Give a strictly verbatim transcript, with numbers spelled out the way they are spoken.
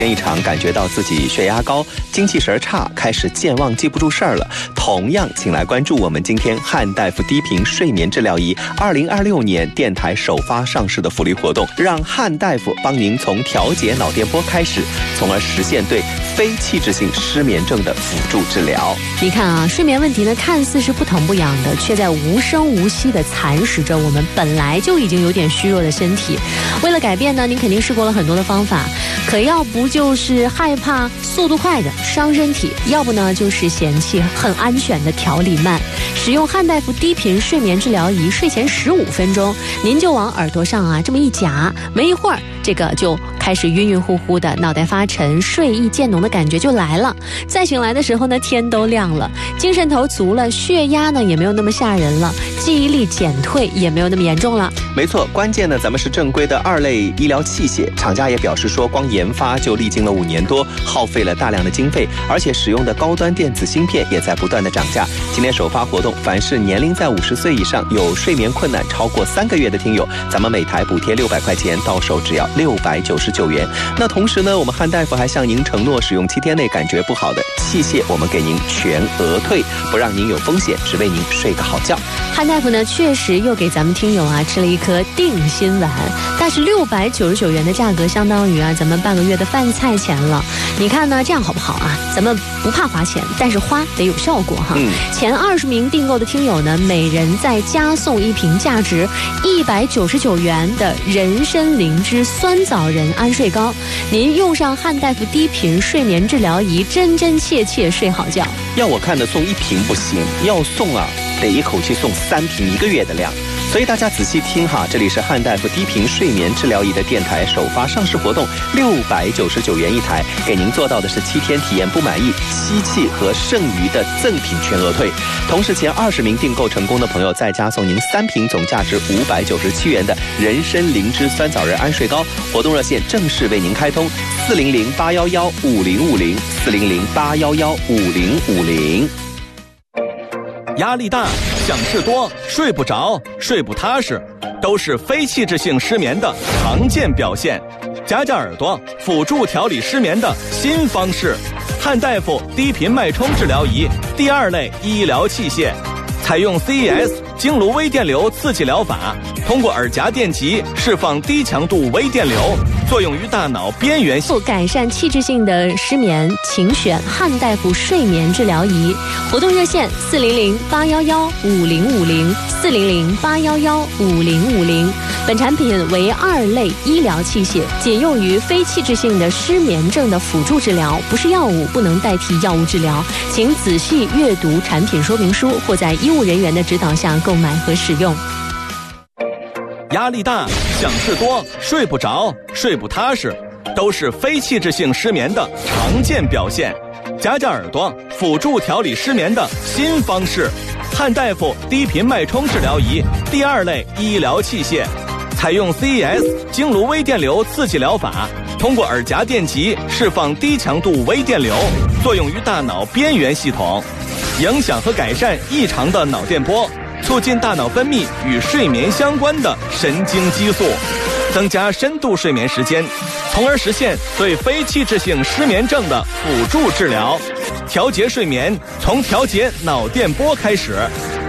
一场感觉到自己血压高、精气神差，开始健忘记不住事儿了。同样，请来关注我们今天汉大夫低频睡眠治疗仪二零二六年电台首发上市的福利活动，让汉大夫帮您从调节脑电波开始，从而实现对非器质性失眠症的辅助治疗。 你看啊，睡眠问题呢，看似是不疼不痒的，却在无声无息地蚕食着我们本来就已经有点虚弱的身体。为了改变呢，您肯定试过了很多的方法，可要不就是害怕速度快的伤身体，要不呢就是嫌弃很安全的调理慢。使用汉大夫低频睡眠治疗仪，睡前十五分钟，您就往耳朵上啊这么一夹，没一会儿这个就开始晕晕乎乎的，脑袋发沉，睡意渐浓的感觉就来了。再醒来的时候呢，天都亮了，精神头足了，血压呢也没有那么吓人了，记忆力减退也没有那么严重了。 没错，关键呢咱们是正规的二类医疗器械，厂家也表示说，光研发就历经了五年多，耗费了大量的经费，而且使用的高端电子芯片也在不断的涨价。今天首发活动，凡是年龄在五十岁以上，有睡眠困难超过三个月的听友，咱们每台补贴六百块钱，到手只要六百九十九元。那同时呢，我们汉大夫还向您承诺，使用七天内感觉不好的器械，我们给您全额退，不让您有风险，只为您睡个好觉。 汉大夫呢，确实又给咱们听友啊吃了一颗定心丸，但是六百九十九元的价格，相当于啊咱们半个月的饭菜钱了。你看呢，这样好不好啊？咱们不怕花钱，但是花得有效果哈。嗯、前二十名订购的听友呢，每人再加送一瓶价值一百九十九元的人参灵芝酸枣仁安睡膏。您用上汉大夫低频睡眠治疗仪，真真切切睡好觉。 要我看的送一瓶不行，要送啊得一口气送三瓶一个月的量。所以大家仔细听哈，这里是汉大夫低频睡眠治疗仪的电台首发上市活动，六百九十九元一台，给您做到的是七天体验不满意，吸气和剩余的赠品全额退。同时前二十名订购成功的朋友，再加送您三瓶总价值五百九十七元的人参灵芝酸枣仁安睡膏。活动热线正式为您开通，四零零八幺幺五零五零四零零八幺幺五零五零。 压力大，想事多，睡不着，睡不踏实，都是非器质性失眠的常见表现。夹夹耳朵，辅助调理失眠的新方式。汉大夫低频脉冲治疗仪第二类医疗器械，采用 C E S 经颅微电流刺激疗法，通过耳夹电极释放低强度微电流，作用于大脑边缘。 改善器质性的失眠，请选汉大夫睡眠治疗仪。活动热线四零零八幺幺五零五零四零零八幺幺五零五零。本产品为二类医疗器械，仅用于非器质性的失眠症的辅助治疗，不是药物，不能代替药物治疗。请仔细阅读产品说明书，或在医务人员的指导下购买和使用。 压力大，想事多，睡不着，睡不踏实，都是非器质性失眠的常见表现。夹夹耳朵，辅助调理失眠的新方式。汉大夫低频脉冲治疗仪第二类医疗器械，采用 C E S 经颅微电流刺激疗法，通过耳夹电极释放低强度微电流，作用于大脑边缘系统，影响和改善异常的脑电波，促进大脑分泌与睡眠相关的神经激素，增加深度睡眠时间，从而实现对非器质性失眠症的辅助治疗。调节睡眠，从调节脑电波开始，